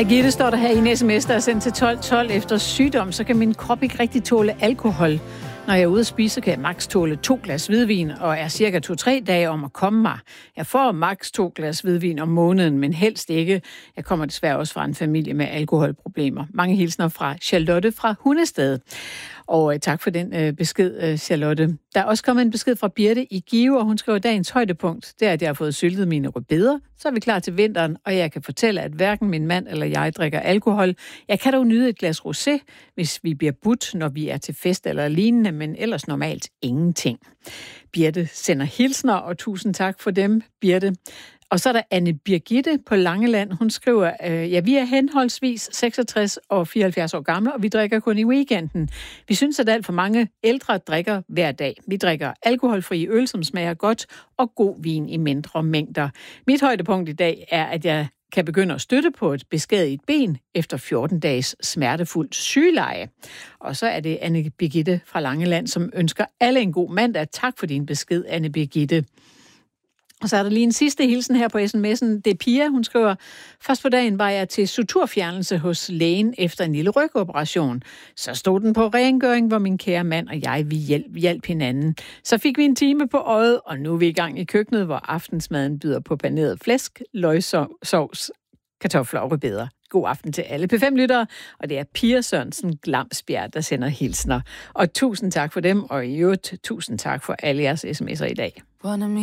Hej Gitte, står der her i en sms, der er sendt til 1212. Efter sygdom, så kan min krop ikke rigtig tåle alkohol. Når jeg er ude at spise, kan jeg maks tåle 2 glas hvidvin, og er cirka 2-3 dage om at komme mig. Jeg får maks 2 glas hvidvin om måneden, men helst ikke. Jeg kommer desværre også fra en familie med alkoholproblemer. Mange hilsner fra Charlotte fra Hundested. Og tak for den besked, Charlotte. Der er også kommet en besked fra Birte i Give, og hun skriver, dagens højdepunkt, det er, at jeg har fået syltet mine rødbeder. Så er vi klar til vinteren, og jeg kan fortælle, at hverken min mand eller jeg drikker alkohol. Jeg kan dog nyde et glas rosé, hvis vi bliver budt, når vi er til fest eller lignende, men ellers normalt ingenting. Birte sender hilsner, og tusind tak for dem, Birte. Og så er der Anne Birgitte på Langeland. Hun skriver, ja, vi er henholdsvis 66 og 74 år gamle, og vi drikker kun i weekenden. Vi synes, at alt for mange ældre drikker hver dag. Vi drikker alkoholfri øl, som smager godt, og god vin i mindre mængder. Mit højdepunkt i dag er, at jeg kan begynde at støtte på et beskadiget ben efter 14 dages smertefuldt sygeleje. Og så er det Anne Birgitte fra Langeland, som ønsker alle en god mandag. Tak for din besked, Anne Birgitte. Og så er der lige en sidste hilsen her på sms'en. Det er Pia, hun skriver, først på dagen var jeg til suturfjernelse hos lægen efter en lille rygoperation. Så stod den på rengøring, hvor min kære mand og jeg vi hjalp hinanden. Så fik vi en time på øjet, og nu er vi i gang i køkkenet, hvor aftensmaden byder på paneret flæsk, løgsovs, kartofler og rødbeder. God aften til alle P5-lyttere, og det er Pia Sørensen Glamsbjerg, der sender hilsner. Og tusind tak for dem, og i øvrigt tusind tak for alle jeres sms'er i dag.